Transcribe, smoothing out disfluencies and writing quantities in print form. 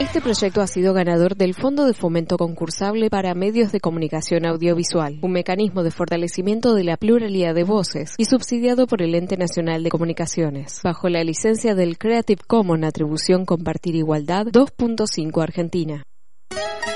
Este proyecto ha sido ganador del Fondo de Fomento Concursable para Medios de Comunicación Audiovisual, un mecanismo de fortalecimiento de la pluralidad de voces y subsidiado por el Ente Nacional de Comunicaciones, bajo la licencia del Creative Commons Atribución Compartir Igualdad 2.5 Argentina.